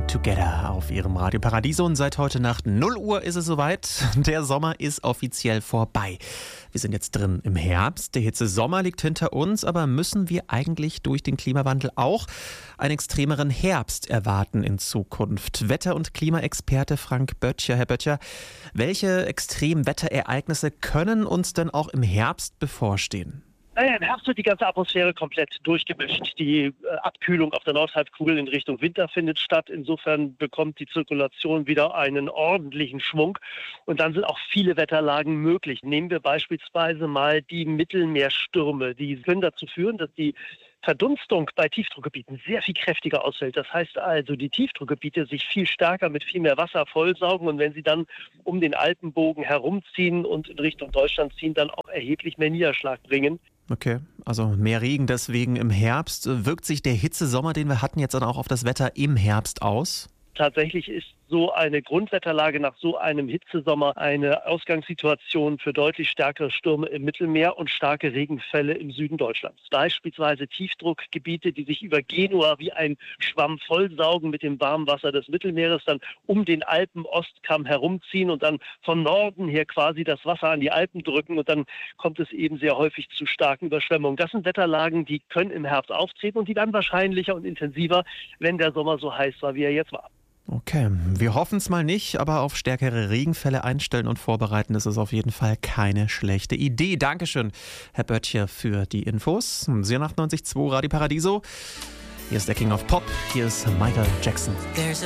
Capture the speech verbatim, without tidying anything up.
Together auf Ihrem Radio Paradiso und seit heute Nacht null Uhr ist es soweit. Der Sommer ist offiziell vorbei. Wir sind jetzt drin im Herbst. Der Hitzesommer liegt hinter uns, aber müssen wir eigentlich durch den Klimawandel auch einen extremeren Herbst erwarten in Zukunft? Wetter- und Klimaexperte Frank Böttcher. Herr Böttcher, welche Extremwetterereignisse können uns denn auch im Herbst bevorstehen? Naja, im Herbst wird die ganze Atmosphäre komplett durchgemischt. Die äh, Abkühlung auf der Nordhalbkugel in Richtung Winter findet statt. Insofern bekommt die Zirkulation wieder einen ordentlichen Schwung. Und dann sind auch viele Wetterlagen möglich. Nehmen wir beispielsweise mal die Mittelmeerstürme. Die können dazu führen, dass die Verdunstung bei Tiefdruckgebieten sehr viel kräftiger ausfällt. Das heißt also, die Tiefdruckgebiete sich viel stärker mit viel mehr Wasser vollsaugen und wenn sie dann um den Alpenbogen herumziehen und in Richtung Deutschland ziehen, dann auch erheblich mehr Niederschlag bringen. Okay, also mehr Regen deswegen im Herbst. Wirkt sich der Hitzesommer, den wir hatten, jetzt dann auch auf das Wetter im Herbst aus? Tatsächlich ist so eine Grundwetterlage nach so einem Hitzesommer eine Ausgangssituation für deutlich stärkere Stürme im Mittelmeer und starke Regenfälle im Süden Deutschlands. Beispielsweise Tiefdruckgebiete, die sich über Genua wie ein Schwamm vollsaugen mit dem warmen Wasser des Mittelmeeres, dann um den Alpen-Ostkamm herumziehen und dann von Norden her quasi das Wasser an die Alpen drücken und dann kommt es eben sehr häufig zu starken Überschwemmungen. Das sind Wetterlagen, die können im Herbst auftreten und die werden wahrscheinlicher und intensiver, wenn der Sommer so heiß war, wie er jetzt war. Okay, wir hoffen es mal nicht, aber auf stärkere Regenfälle einstellen und vorbereiten, das ist auf jeden Fall keine schlechte Idee. Dankeschön, Herr Böttcher, für die Infos. Sie achtundneunzig Komma zwei Radio Paradiso. Hier ist der King of Pop, hier ist Michael Jackson. There's a